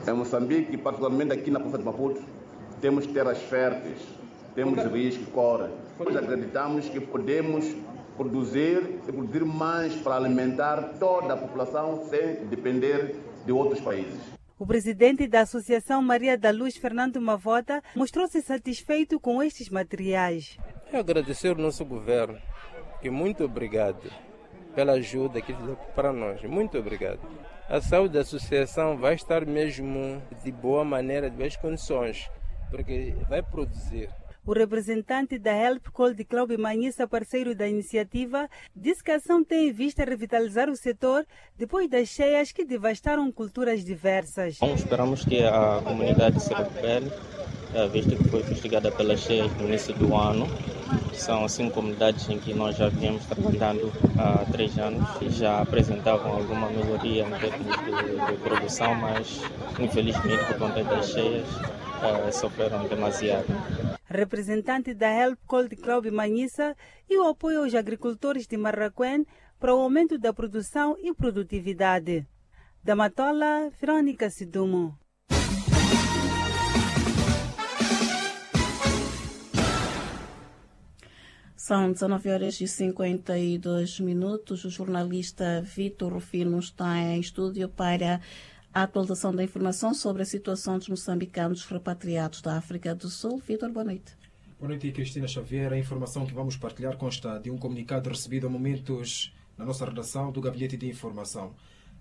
Em Moçambique, particularmente aqui na província de Maputo, temos terras férteis, temos rios que correm. Nós acreditamos que podemos produzir mais para alimentar toda a população sem depender de outros países. O presidente da Associação Maria da Luz, Fernando Mavota, mostrou-se satisfeito com estes materiais. Eu agradecer ao nosso governo e muito obrigado pela ajuda que deu para nós. Muito obrigado. A saúde da associação vai estar mesmo de boa maneira, de boas condições, porque vai produzir. O representante da Help Call de Cláudio Manhissa, parceiro da iniciativa, disse que a ação tem em vista revitalizar o setor depois das cheias que devastaram culturas diversas. Esperamos que a comunidade se recupere, visto que foi fustigada pelas cheias no início do ano. São 5 comunidades em que nós já viemos trabalhando há 3 anos e já apresentavam alguma melhoria em termos de produção, mas infelizmente por conta das cheias sofreram demasiado. Representante da Help Call de Cláudio Manhissa e o apoio aos agricultores de Marraquém para o aumento da produção e produtividade. Da Matola, Verônica Sidumo. São 19h52. O jornalista Vitor Rufino está em estúdio para a atualização da informação sobre a situação dos moçambicanos repatriados da África do Sul. Vitor, boa noite. Boa noite, Cristina Xavier. A informação que vamos partilhar consta de um comunicado recebido há momentos na nossa redação do Gabinete de Informação.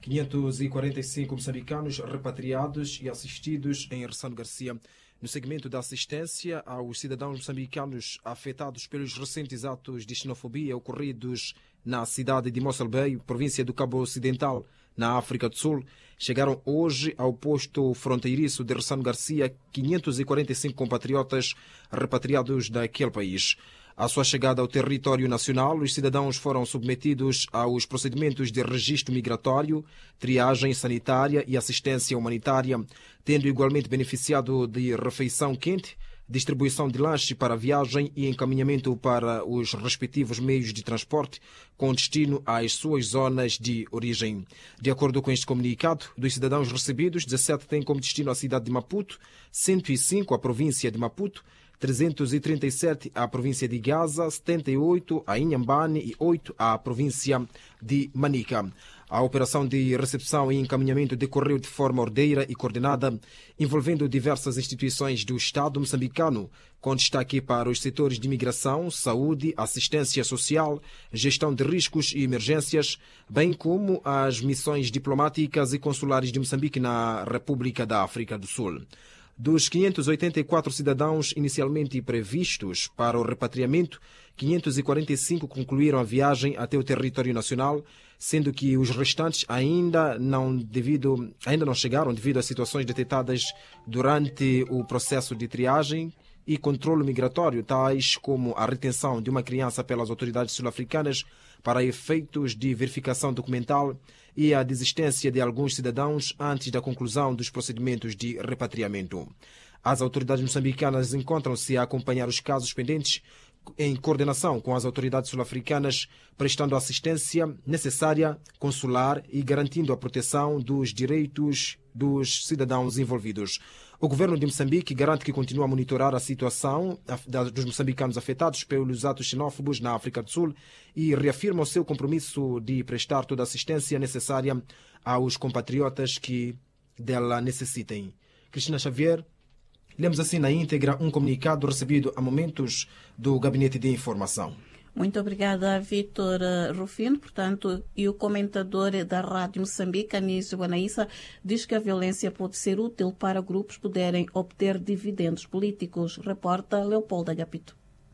545 moçambicanos repatriados e assistidos em Ressano Garcia no segmento da assistência aos cidadãos moçambicanos afetados pelos recentes atos de xenofobia ocorridos na cidade de Mossel Bay, província do Cabo Ocidental, na África do Sul. Chegaram hoje ao posto fronteiriço de Ressano Garcia 545 compatriotas repatriados daquele país. À sua chegada ao território nacional, os cidadãos foram submetidos aos procedimentos de registro migratório, triagem sanitária e assistência humanitária, tendo igualmente beneficiado de refeição quente, distribuição de lanche para viagem e encaminhamento para os respectivos meios de transporte com destino às suas zonas de origem. De acordo com este comunicado, dos cidadãos recebidos, 17 têm como destino a cidade de Maputo, 105 a província de Maputo, 337 à província de Gaza, 78 a Inhambane e 8 à província de Manica. A operação de recepção e encaminhamento decorreu de forma ordeira e coordenada, envolvendo diversas instituições do Estado moçambicano, com destaque para os setores de imigração, saúde, assistência social, gestão de riscos e emergências, bem como as missões diplomáticas e consulares de Moçambique na República da África do Sul. Dos 584 cidadãos inicialmente previstos para o repatriamento, 545 concluíram a viagem até o território nacional, sendo que os restantes ainda não chegaram devido a situações detectadas durante o processo de triagem e controle migratório, tais como a retenção de uma criança pelas autoridades sul-africanas para efeitos de verificação documental e a desistência de alguns cidadãos antes da conclusão dos procedimentos de repatriamento. As autoridades moçambicanas encontram-se a acompanhar os casos pendentes em coordenação com as autoridades sul-africanas, prestando assistência necessária, consular e garantindo a proteção dos direitos dos cidadãos envolvidos. O governo de Moçambique garante que continua a monitorar a situação dos moçambicanos afetados pelos atos xenófobos na África do Sul e reafirma o seu compromisso de prestar toda a assistência necessária aos compatriotas que dela necessitem. Cristina Xavier, lemos assim na íntegra um comunicado recebido há momentos do Gabinete de Informação. Muito obrigada, Vitor Rufino. Portanto, e o comentador da Rádio Moçambique, Anísio Bonaissa, diz que a violência pode ser útil para grupos poderem obter dividendos políticos. Reporta Leopoldo Agapito.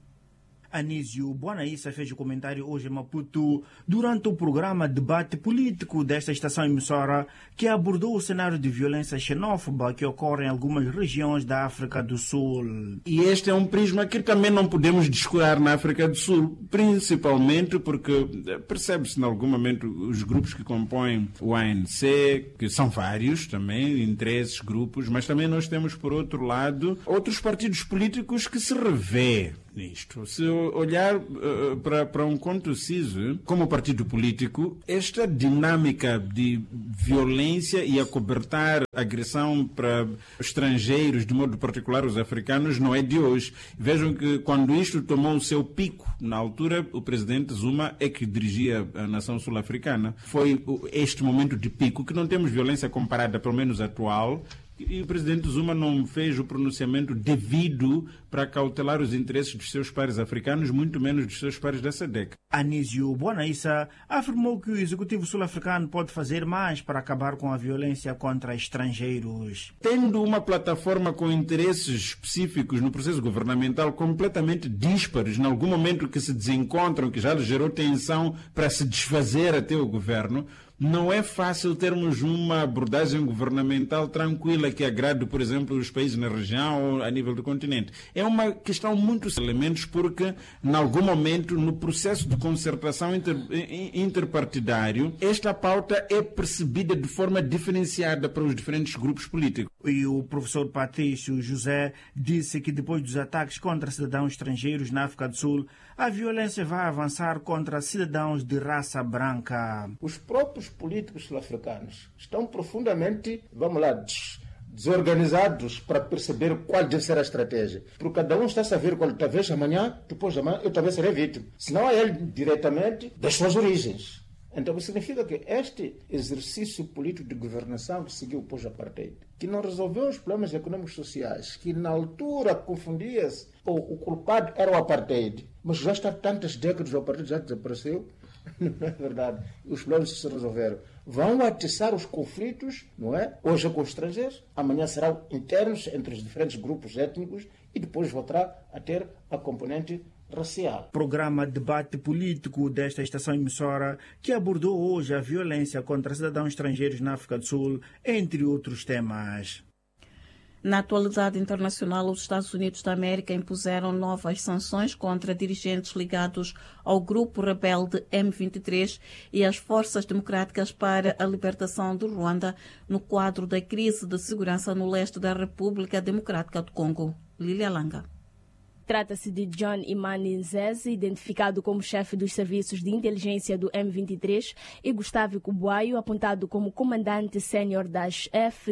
Anísio Bonaissa fez o comentário hoje em Maputo durante o programa Debate Político desta estação emissora que abordou o cenário de violência xenófoba que ocorre em algumas regiões da África do Sul. E este é um prisma que também não podemos descurar na África do Sul, principalmente porque percebe-se em algum momento os grupos que compõem o ANC, que são vários também, interesses, grupos, mas também nós temos por outro lado outros partidos políticos que se revê nisto. Se olhar para um conciso, como partido político, esta dinâmica de violência e acobertar agressão para estrangeiros, de modo particular os africanos, não é de hoje. Vejam que quando isto tomou o seu pico, na altura, o presidente Zuma é que dirigia a nação sul-africana. Foi este momento de pico que não temos violência comparada, pelo menos atual, e o presidente Zuma não fez o pronunciamento devido para cautelar os interesses dos seus pares africanos, muito menos dos seus pares da SADC. Anísio Bonaissa afirmou que o executivo sul-africano pode fazer mais para acabar com a violência contra estrangeiros. Tendo uma plataforma com interesses específicos no processo governamental completamente díspares, em algum momento que se desencontram, que já gerou tensão para se desfazer até o governo, não é fácil termos uma abordagem governamental tranquila que agrade, por exemplo, os países na região ou a nível do continente. É uma questão muito de elementos porque, em algum momento, no processo de concertação interpartidário, esta pauta é percebida de forma diferenciada para os diferentes grupos políticos. E o professor Patrício José disse que depois dos ataques contra cidadãos estrangeiros na África do Sul, a violência vai avançar contra cidadãos de raça branca. Os próprios políticos sul-africanos estão profundamente, desorganizados para perceber qual deve ser a estratégia. Porque cada um está a saber qual, talvez amanhã, depois de amanhã, eu também serei vítima. Se não é ele diretamente das suas origens. Então, isso significa que este exercício político de governação que seguiu o pós-apartheid, que não resolveu os problemas econômicos e sociais, que na altura confundia-se, o culpado era o apartheid, mas já está tantas décadas, o apartheid já desapareceu, não é verdade? Os problemas se resolveram. Vão atiçar os conflitos, não é? Hoje é com os estrangeiros, amanhã serão internos entre os diferentes grupos étnicos e depois voltará a ter a componente racial. Programa Debate Político desta estação emissora que abordou hoje a violência contra cidadãos estrangeiros na África do Sul, entre outros temas. Na atualidade internacional, os Estados Unidos da América impuseram novas sanções contra dirigentes ligados ao grupo rebelde M23 e às Forças Democráticas para a Libertação do Ruanda no quadro da crise de segurança no leste da República Democrática do Congo. Lília Langa. Trata-se de John Imani Nzeze, identificado como chefe dos serviços de inteligência do M23, e Gustavo Kubuayo, apontado como comandante sênior das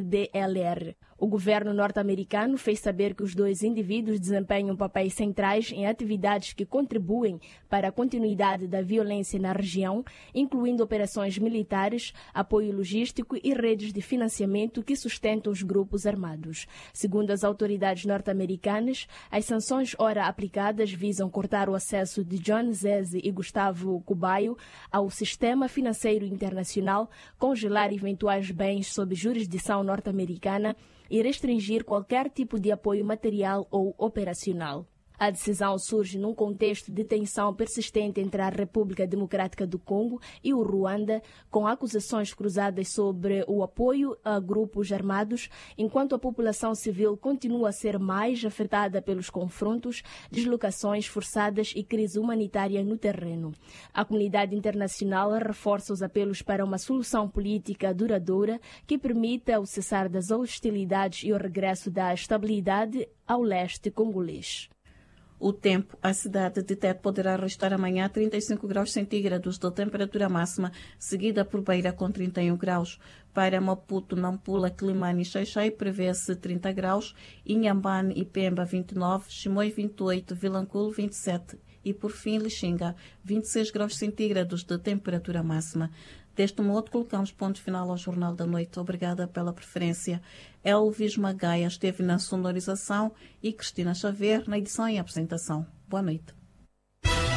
FDLR. O governo norte-americano fez saber que os dois indivíduos desempenham papéis centrais em atividades que contribuem para a continuidade da violência na região, incluindo operações militares, apoio logístico e redes de financiamento que sustentam os grupos armados. Segundo as autoridades norte-americanas, as sanções ora aplicadas visam cortar o acesso de John Nzeze e Gustavo Kubuayo ao sistema financeiro internacional, congelar eventuais bens sob jurisdição norte-americana e restringir qualquer tipo de apoio material ou operacional. A decisão surge num contexto de tensão persistente entre a República Democrática do Congo e o Ruanda, com acusações cruzadas sobre o apoio a grupos armados, enquanto a população civil continua a ser mais afetada pelos confrontos, deslocações forçadas e crise humanitária no terreno. A comunidade internacional reforça os apelos para uma solução política duradoura que permita o cessar das hostilidades e o regresso da estabilidade ao leste congolês. O tempo, a cidade de Tete poderá registrar amanhã 35 graus centígrados de temperatura máxima, seguida por Beira com 31 graus. Para Maputo, Nampula, Climane e Xai-Xai prevê-se 30 graus, Inhambane e Pemba 29, Chimoio 28, Vilanculo 27 e, por fim, Lixinga 26 graus centígrados de temperatura máxima. Deste modo, colocamos ponto final ao Jornal da Noite. Obrigada pela preferência. Elvis Magaia esteve na sonorização e Cristina Xavier na edição e apresentação. Boa noite.